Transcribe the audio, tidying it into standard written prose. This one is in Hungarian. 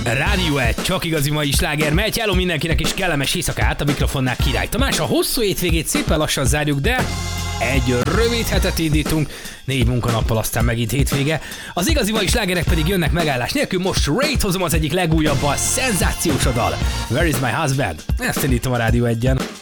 Rádió 1, csak igazi mai sláger megy. Hello mindenkinek is kellemes éjszakát, a mikrofonnál Király Tamás. A hosszú hétvégét szépen lassan zárjuk, de egy rövid hetet indítunk, 4 munkanappal, aztán megint hétvége. Az igazi mai slágerek pedig jönnek megállás nélkül. Most Raid hozom az egyik legújabb, a szenzációs dal. Where is my husband? Ezt indítom a Rádió 1-en.